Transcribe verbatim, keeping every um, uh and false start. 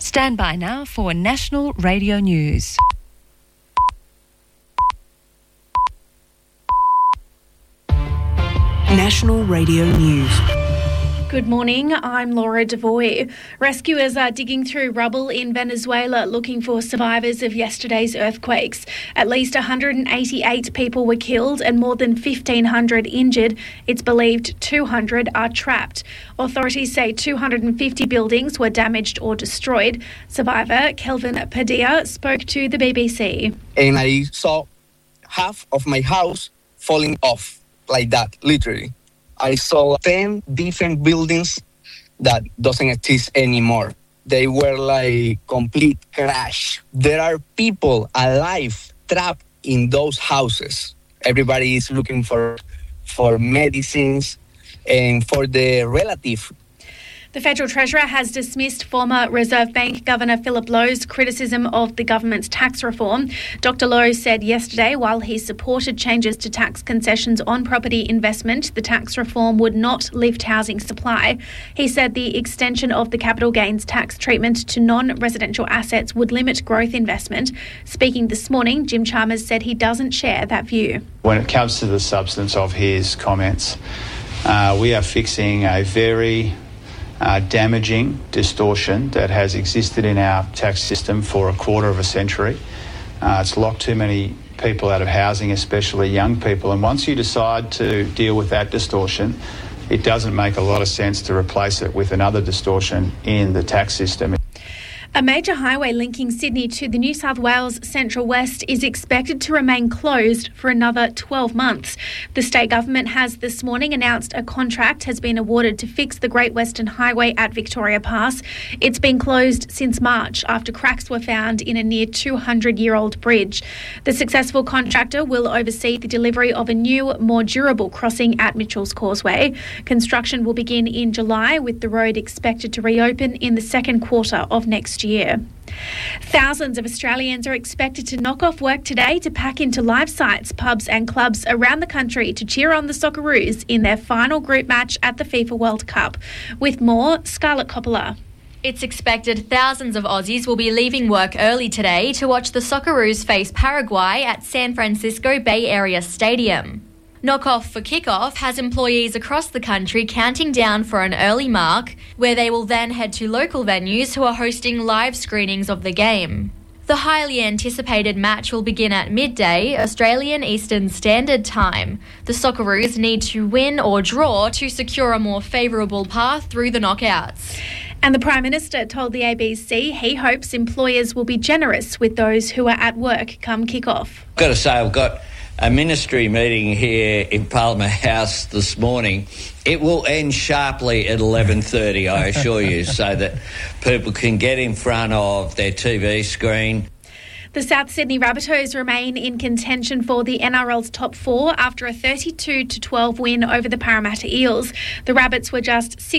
Stand by now for National Radio News. National Radio News. Good morning, I'm Laura Devoy. Rescuers are digging through rubble in Venezuela looking for survivors of yesterday's earthquakes. At least one hundred eighty-eight people were killed and more than fifteen hundred injured. It's believed two hundred are trapped. Authorities say two hundred fifty buildings were damaged or destroyed. Survivor Kelvin Padilla spoke to the B B C. And I saw half of my house falling off like that, literally. I saw ten different buildings that doesn't exist anymore. They were like complete crash. There are people alive trapped in those houses. Everybody is looking for for medicines and for the relative. The Federal Treasurer has dismissed former Reserve Bank Governor Philip Lowe's criticism of the government's tax reform. Doctor Lowe said yesterday, while he supported changes to tax concessions on property investment, the tax reform would not lift housing supply. He said the extension of the capital gains tax treatment to non-residential assets would limit growth investment. Speaking this morning, Jim Chalmers said he doesn't share that view. When it comes to the substance of his comments, uh, we are fixing a very Uh, damaging distortion that has existed in our tax system for a quarter of a century. Uh, it's locked too many people out of housing, especially young people. And once you decide to deal with that distortion, it doesn't make a lot of sense to replace it with another distortion in the tax system. A major highway linking Sydney to the New South Wales Central West is expected to remain closed for another twelve months. The state government has this morning announced a contract has been awarded to fix the Great Western Highway at Victoria Pass. It's been closed since March after cracks were found in a near two hundred year old bridge. The successful contractor will oversee the delivery of a new, more durable crossing at Mitchell's Causeway. Construction will begin in July, with the road expected to reopen in the second quarter of next year. Thousands of Australians are expected to knock off work today to pack into live sites, pubs and clubs around the country to cheer on the Socceroos in their final group match at the FIFA World Cup. With more, Scarlett Coppola. It's expected thousands of Aussies will be leaving work early today to watch the Socceroos face Paraguay at San Francisco Bay Area Stadium. Knockoff for Kickoff has employees across the country counting down for an early mark, where they will then head to local venues who are hosting live screenings of the game. The highly anticipated match will begin at midday, Australian Eastern Standard Time. The Socceroos need to win or draw to secure a more favourable path through the knockouts. And the Prime Minister told the A B C he hopes employers will be generous with those who are at work come kick-off. I've got to say, I've got a ministry meeting here in Parliament House this morning. It will end sharply at eleven thirty, I assure you, so that people can get in front of their T V screen. The South Sydney Rabbitohs remain in contention for the N R L's top four after a thirty-two to twelve win over the Parramatta Eels. The Rabbits were just six